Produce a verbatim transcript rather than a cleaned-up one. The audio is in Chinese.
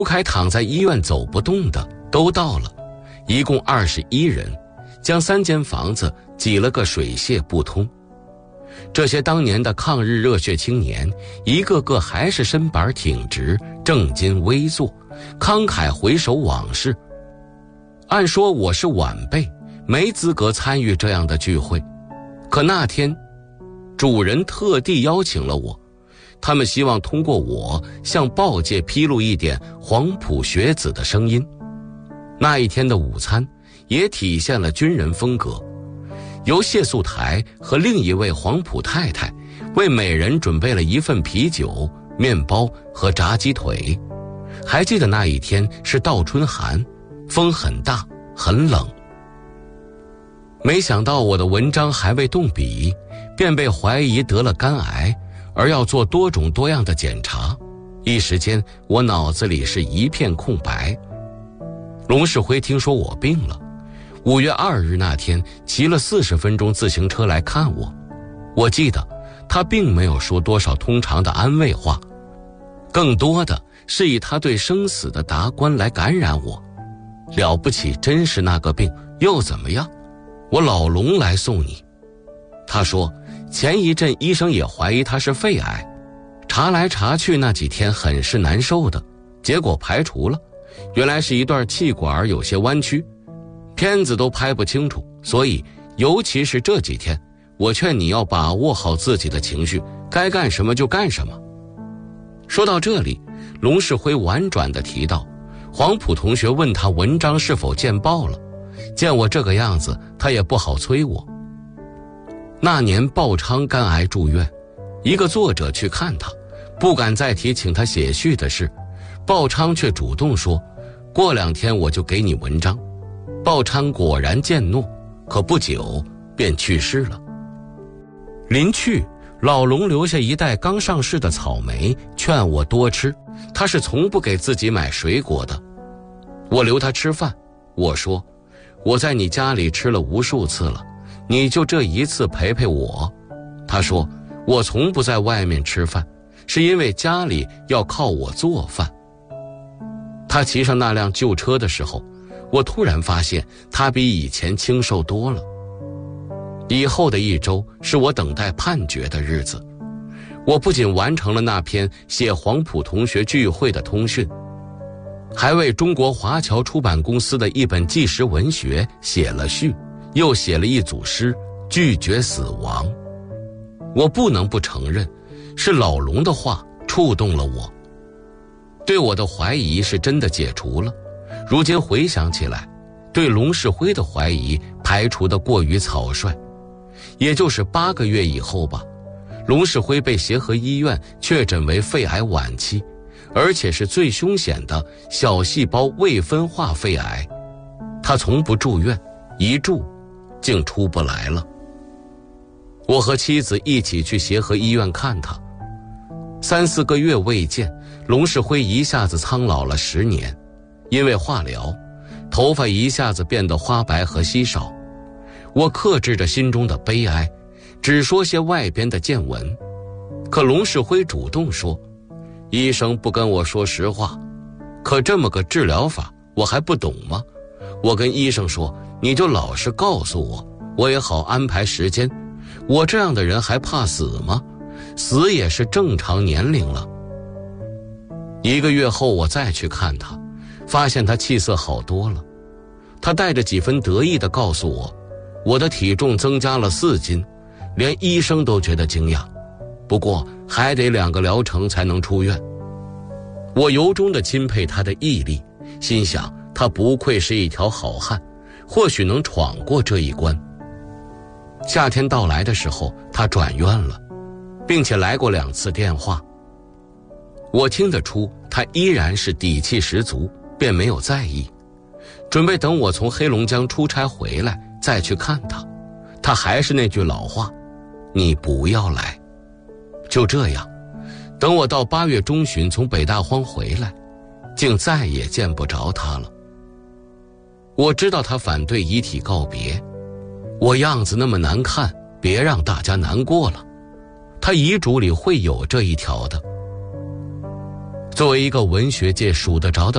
朱凯躺在医院走不动的都到了，一共二十一人，将三间房子挤了个水泄不通。这些当年的抗日热血青年，一个个还是身板挺直，正襟危坐，慷慨回首往事。按说我是晚辈，没资格参与这样的聚会，可那天主人特地邀请了我，他们希望通过我向报界披露一点黄埔学子的声音。那一天的午餐也体现了军人风格，由谢素台和另一位黄埔太太为每人准备了一份啤酒、面包和炸鸡腿。还记得那一天是倒春寒，风很大很冷。没想到我的文章还未动笔，便被怀疑得了肝癌，而要做多种多样的检查。一时间我脑子里是一片空白。龙世辉听说我病了，五月二日那天骑了四十分钟自行车来看我。我记得他并没有说多少通常的安慰话，更多的是以他对生死的达观来感染我。了不起，真是那个病，又怎么样？我老龙来送你。他说前一阵医生也怀疑他是肺癌，查来查去那几天很是难受的，结果排除了，原来是一段气管有些弯曲，片子都拍不清楚，所以尤其是这几天，我劝你要把握好自己的情绪，该干什么就干什么。说到这里，龙世辉婉转地提到，黄埔同学问他文章是否见报了，见我这个样子，他也不好催我。那年鲍昌肝癌住院，一个作者去看他，不敢再提请他写序的事，鲍昌却主动说，过两天我就给你文章。鲍昌果然渐诺，可不久便去世了。临去，老龙留下一袋刚上市的草莓，劝我多吃，他是从不给自己买水果的。我留他吃饭，我说我在你家里吃了无数次了，你就这一次陪陪我。他说我从不在外面吃饭，是因为家里要靠我做饭。他骑上那辆旧车的时候，我突然发现他比以前清瘦多了。以后的一周是我等待判决的日子，我不仅完成了那篇写黄埔同学聚会的通讯，还为中国华侨出版公司的一本纪实文学写了序，又写了一组诗，拒绝死亡。我不能不承认，是老龙的话触动了我，对我的怀疑是真的解除了。如今回想起来，对龙世辉的怀疑排除得过于草率。也就是八个月以后吧，龙世辉被协和医院确诊为肺癌晚期，而且是最凶险的小细胞未分化肺癌。他从不住院，一住竟出不来了。我和妻子一起去协和医院看他，三四个月未见，龙世辉一下子苍老了十年，因为化疗，头发一下子变得花白和稀少。我克制着心中的悲哀，只说些外边的见闻。可龙世辉主动说，医生不跟我说实话，可这么个治疗法我还不懂吗？我跟医生说，你就老实告诉我，我也好安排时间。我这样的人还怕死吗？死也是正常年龄了。一个月后我再去看他，发现他气色好多了。他带着几分得意地告诉我，我的体重增加了四斤，连医生都觉得惊讶。不过还得两个疗程才能出院。我由衷地钦佩他的毅力，心想他不愧是一条好汉，或许能闯过这一关。夏天到来的时候，他转院了，并且来过两次电话。我听得出他依然是底气十足，便没有在意。准备等我从黑龙江出差回来再去看他，他还是那句老话，你不要来。就这样，等我到八月中旬从北大荒回来，竟再也见不着他了。我知道他反对遗体告别，我样子那么难看，别让大家难过了。他遗嘱里会有这一条的。作为一个文学界数得着的